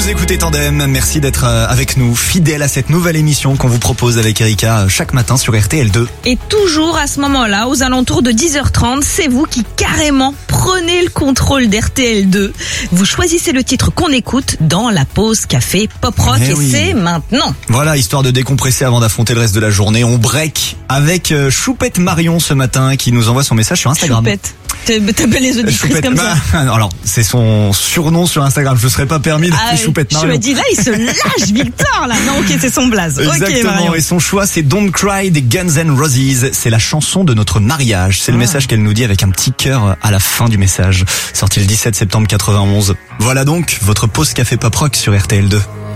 Vous écoutez Tandem, merci d'être avec nous, fidèle à cette nouvelle émission qu'on vous propose avec Erika chaque matin sur RTL2. Et toujours à ce moment-là, aux alentours de 10h30, c'est vous qui carrément prenez le contrôle d'RTL2. Vous choisissez le titre qu'on écoute dans la pause café pop rock et oui. C'est maintenant. Voilà, histoire de décompresser avant d'affronter le reste de la journée, on break avec Choupette Marion ce matin qui nous envoie son message sur Instagram. Choupette. T'appelles les auditrices Choupette, comme ça. Alors, c'est son surnom sur Instagram, je ne serais pas permis d'appeler Choupette Marion. Je me dis là, il se lâche Victor là. Non, ok, c'est son blaze. Exactement, Ok, et son choix c'est Don't Cry des Guns N' Roses. C'est la chanson de notre mariage. C'est le message qu'elle nous dit avec un petit cœur à la fin du message. Sorti le 17 septembre 91. Voilà donc votre pause café pop rock sur RTL2.